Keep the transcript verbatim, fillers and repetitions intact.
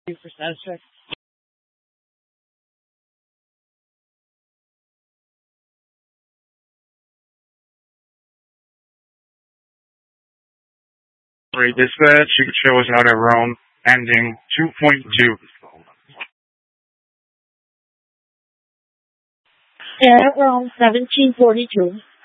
for status check. Three dispatch, you could show us out at Rome, ending two point two. Air at Rome, seventeen forty-two.